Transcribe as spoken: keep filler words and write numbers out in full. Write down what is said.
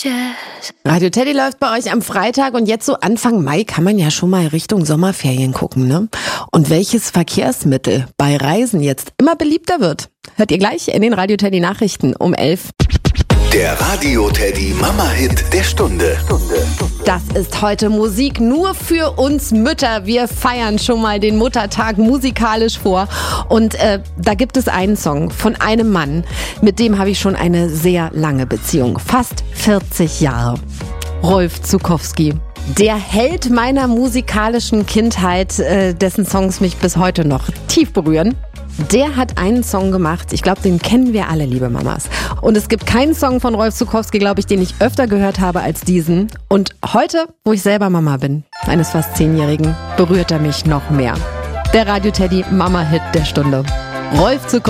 Jazz. Radio Teddy läuft bei euch am Freitag und jetzt so Anfang Mai kann man ja schon mal Richtung Sommerferien gucken, ne? Und welches Verkehrsmittel bei Reisen jetzt immer beliebter wird, hört ihr gleich in den Radio Teddy Nachrichten um elf. Der Radio Teddy Mama-Hit der Stunde. Das ist heute Musik nur für uns Mütter. Wir feiern schon mal den Muttertag musikalisch vor. Und äh, da gibt es einen Song von einem Mann, mit dem habe ich schon eine sehr lange Beziehung. Fast vierzig Jahre. Rolf Zuckowski. Der Held meiner musikalischen Kindheit, äh, dessen Songs mich bis heute noch tief berühren. Der hat einen Song gemacht, ich glaube, den kennen wir alle, liebe Mamas. Und es gibt keinen Song von Rolf Zuckowski, glaube ich, den ich öfter gehört habe als diesen. Und heute, wo ich selber Mama bin, eines fast Zehnjährigen, berührt er mich noch mehr. Der Radio Teddy Mama-Hit der Stunde. Rolf Zuckowski.